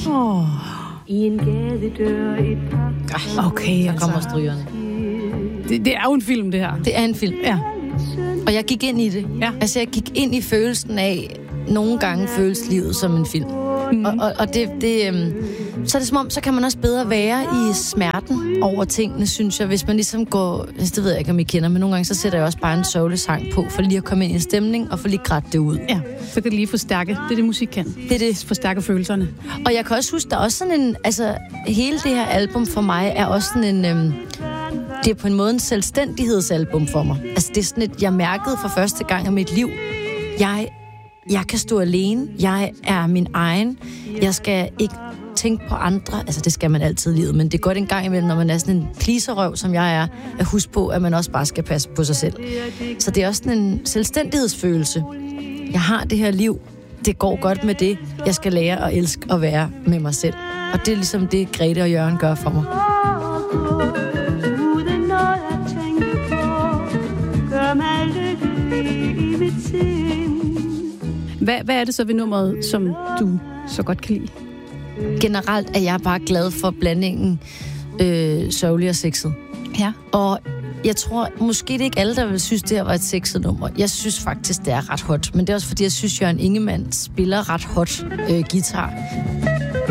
I en gadedør et par. Okay, Så kommer strygerne. Det er jo en film, det her. Det er en film. Ja. Og jeg gik ind i det. Ja. Altså, jeg gik ind i følelsen af, nogle gange føles livet som en film. Og så er det som om, så kan man også bedre være i smerten over tingene, synes jeg, hvis man ligesom går, det ved jeg ikke, om I kender, men nogle gange så sætter jeg også bare en sørgelig sang på, for lige at komme ind i en stemning, og for lige at grætte det ud. Ja, så kan det lige forstærke. Det er det, musik kan. Det er det. Forstærke følelserne. Og jeg kan også huske, der er også sådan en, altså, hele det her album for mig er også sådan en, det er på en måde en selvstændighedsalbum for mig. Altså, det er sådan et, jeg mærkede for første gang i mit liv, jeg kan stå alene, jeg er min egen, jeg skal ikke tænke på andre, altså det skal man altid i livet, men det er godt en gang imellem, når man er sådan en pleaserrøv, som jeg er, at huske på, at man også bare skal passe på sig selv. Så det er også sådan en selvstændighedsfølelse. Jeg har det her liv, det går godt med det, jeg skal lære at elske at være med mig selv. Og det er ligesom det, Grete og Jørgen gør for mig. Hvad er det så ved nummeret, som du så godt kan lide? Generelt er jeg bare glad for blandingen sørgelig og sexet. Ja. Og jeg tror, måske det er ikke alle, der vil synes, det her var et sexet nummer. Jeg synes faktisk, det er ret hot. Men det er også fordi, jeg synes, Jørgen Ingemann spiller ret hot guitar.